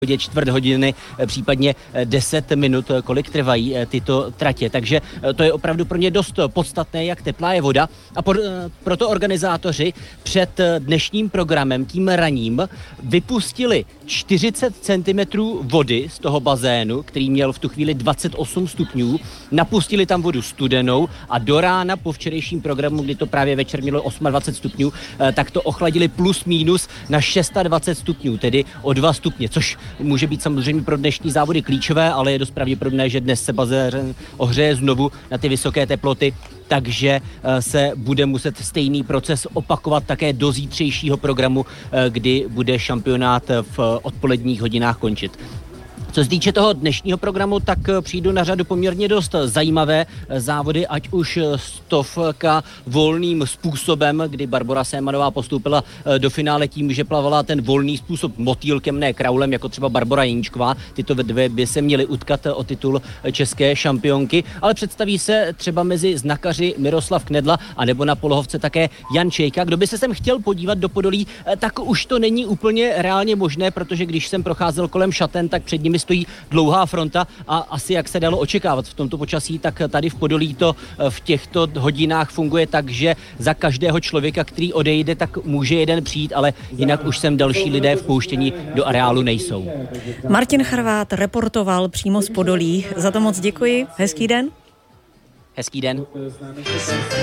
čtvrt hodiny, případně 10 minut, kolik trvají tyto tratě. Takže to je opravdu pro ně dost podstatné, jak teplá je voda. A proto organizátoři před dnešním programem, tím raním, vypustili 40 cm vody z toho bazénu, který měl v tu chvíli 28 stupňů. Napustili tam vodu studenou a do rána po včerejším programu, kdy to právě večer mělo 28 stupňů, tak to ochladili plus minus na 26 stupňů, tedy o 2 stupně, což může být samozřejmě pro dnešní závody klíčové, ale je dost pravděpodobné, že dnes se bazén ohřeje znovu na ty vysoké teploty, takže se bude muset stejný proces opakovat také do zítřejšího programu, kdy bude šampionát v odpoledních hodinách končit. Co se týče toho dnešního programu, tak přijdu na řadu poměrně dost zajímavé závody, ať už stovka volným způsobem, kdy Barbora Sémanová postoupila do finále tím, že plavala ten volný způsob motýlkem, ne kraulem, jako třeba Barbora Jeníčková. Tyto dvě by se měly utkat o titul české šampionky, ale představí se třeba mezi znakaři Miroslav Knedla a nebo na polohovce také Jan Čejka. Kdo by se sem chtěl podívat do Podolí, tak už to není úplně reálně možné, protože když jsem procházel kolem šaten, tak před nimi stojí dlouhá fronta a asi jak se dalo očekávat v tomto počasí, tak tady v Podolí to v těchto hodinách funguje tak, že za každého člověka, který odejde, tak může jeden přijít, ale jinak už sem další lidé vpouštění do areálu nejsou. Martin Charvát reportoval přímo z Podolí. Za to moc děkuji. Hezký den. Hezký den.